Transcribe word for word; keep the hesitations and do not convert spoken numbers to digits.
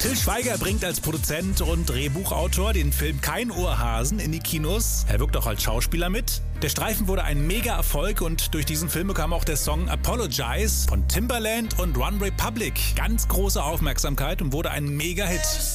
Til Schweiger bringt als Produzent und Drehbuchautor den Film Kein Ohrhasen in die Kinos. Er wirkt auch als Schauspieler mit. Der Streifen wurde ein Mega-Erfolg und durch diesen Film bekam auch der Song Apologize von Timbaland und One Republic ganz große Aufmerksamkeit und wurde ein Mega-Hit.